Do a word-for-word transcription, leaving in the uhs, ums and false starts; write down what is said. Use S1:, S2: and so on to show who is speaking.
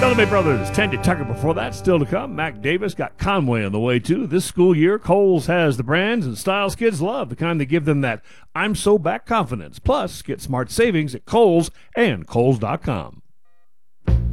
S1: Bellamy Brothers, Tandy Tucker before that, still to come. Mac Davis got Conway on the way, too. This school year, Kohl's has the brands and styles kids love, the kind that give them that I'm so back confidence. Plus, get smart savings at Kohl's and Kohl's dot com.